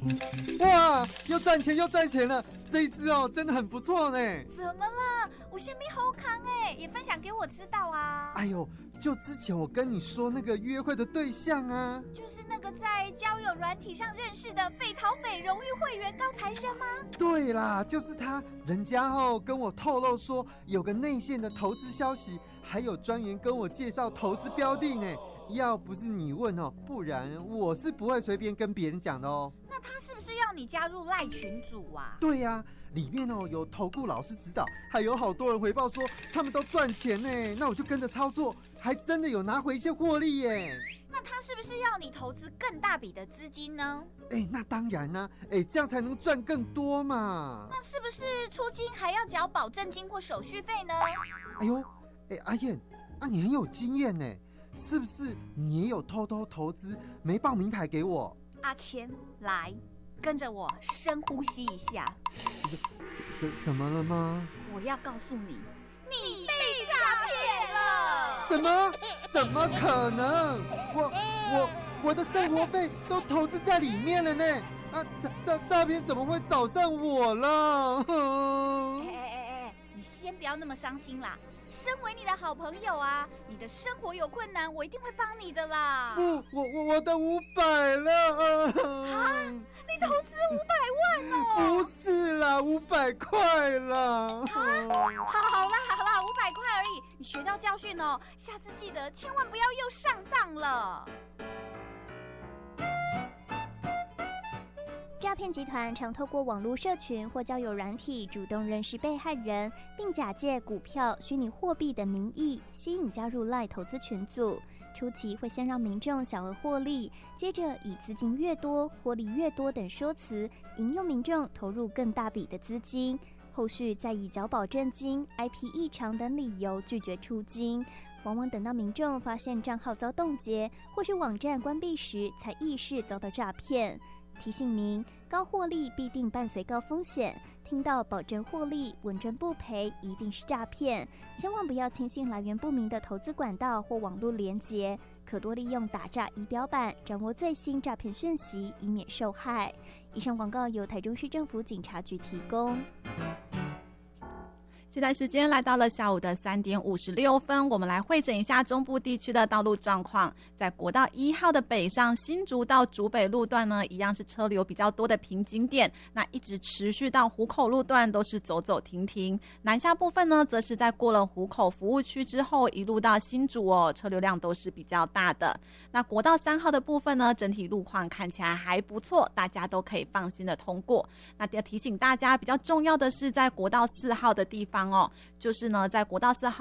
哇，又赚钱又赚钱了！这一支真的很不错呢。 怎么了？我先没好康也分享给我知道啊。 哎呦，就之前我跟你说那个约会的对象啊， 就是那个在交友软体上认识的北桃北荣誉会员高材生吗？ 对啦，就是他。人家跟我透露说有个内线的投资消息，还有专员跟我介绍投资标的呢。要不是你问不然我是不会随便跟别人讲的哦。 那他是不是要你加入赖群组啊？ 对呀，里面有投顾老师指导，还有好多人回报说他们都赚钱呢。那我就跟着操作，还真的有拿回一些获利耶。 那他是不是要你投资更大笔的资金呢？ 那当然啦，这样才能赚更多嘛。 那是不是出金还要缴保证金或手续费呢？ 哎呦，阿燕，你很有经验呢。是不是你也有偷偷投资没报名牌给我？ 阿谦，来跟着我深呼吸一下。 怎么了吗？ 我要告诉你，你被诈骗了。 什么？怎么可能？我的生活费都投资在里面了呢。诈骗怎么会找上我了？ 你先不要那么伤心啦。身为你的好朋友啊，你的生活有困难，我一定会帮你的啦。 我的500了啊！你投资500万哦？ 不是啦，500块啦。 好啦，500块而已，你学到教训哦，下次记得千万不要又上当了。 诈骗集团常透过网络社群或交友软体主动认识被害人，并假借股票、虚拟货币的名义吸引加入 LINE 投资群组。初期会先让民众小额获利，接着以资金越多、获利越多等说辞，引诱民众投入更大笔的资金。后续再以缴保证金、IP 异常等理由拒绝出金。往往等到民众发现账号遭冻结或是网站关闭时，才意识遭到诈骗。提醒您，高获利必定伴随高风险，听到保证获利、稳赚不赔，一定是诈骗，千万不要轻信来源不明的投资管道或网络连结，可多利用打诈仪表板掌握最新诈骗讯息，以免受害。以上广告由台中市政府警察局提供。 现在时间来到了下午的3点56分，我们来汇整一下中部地区的道路状况。在国道1号的北上新竹到竹北路段呢，一样是车流比较多的瓶颈点，那一直持续到湖口路段都是走走停停。南下部分呢，则是在过了湖口服务区之后，一路到新竹车流量都是比较大的。那国道3号的部分呢，整体路况看起来还不错，大家都可以放心的通过。那要提醒大家，比较重要的是在国道4号的地方就是呢，在国道4号